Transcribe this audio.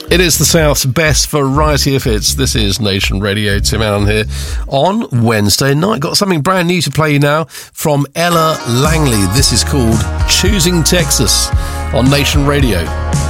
It is the South's best variety of hits. This is Nation Radio. Tim Allen here on Wednesday night. Got something brand new to play now from Ella Langley. This is called Choosing Texas on Nation Radio.